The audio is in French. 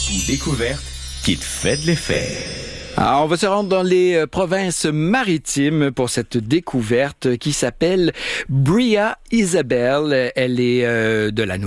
Une découverte qui te fait de l'effet. Alors, on va se rendre dans les provinces maritimes pour cette découverte qui s'appelle Bria Isabel. Elle est de la